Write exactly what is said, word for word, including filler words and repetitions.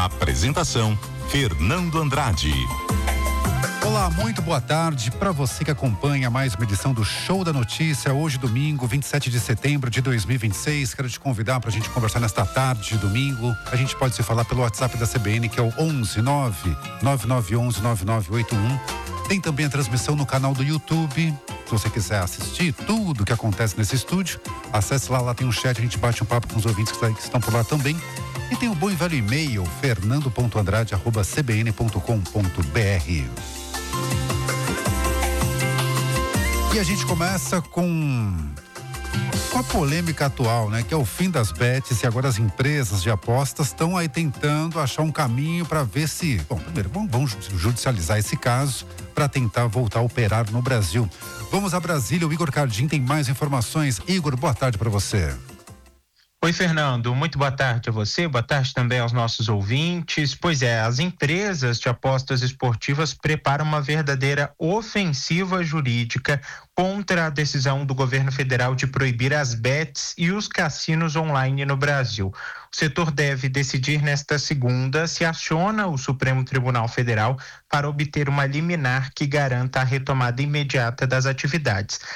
Apresentação: Fernando Andrade. Olá, muito boa tarde para você que acompanha mais uma edição do Show da Notícia. Hoje, domingo, vinte e sete de setembro de dois mil e vinte e seis. Quero te convidar para a gente conversar nesta tarde de domingo. A gente pode se falar pelo WhatsApp da C B N, que é o onze nove nove nove um um nove nove oito um. Tem também a transmissão no canal do YouTube. Se você quiser assistir tudo o que acontece nesse estúdio, acesse lá, lá tem um chat, a gente bate um papo com os ouvintes que estão por lá também. E tem o bom e velho e-mail, fernando ponto andrade arroba c b n ponto com ponto b r. E a gente começa com, com a polêmica atual, né? Que é o fim das bets, e agora as empresas de apostas estão aí tentando achar um caminho para ver se... Bom, primeiro, vamos, vamos judicializar esse caso para tentar voltar a operar no Brasil. Vamos a Brasília, o Igor Cardim tem mais informações. Igor, boa tarde para você. Oi, Fernando, muito boa tarde a você, boa tarde também aos nossos ouvintes. Pois é, as empresas de apostas esportivas preparam uma verdadeira ofensiva jurídica contra a decisão do governo federal de proibir as bets e os cassinos online no Brasil. O setor deve decidir nesta segunda se aciona o Supremo Tribunal Federal para obter uma liminar que garanta a retomada imediata das atividades.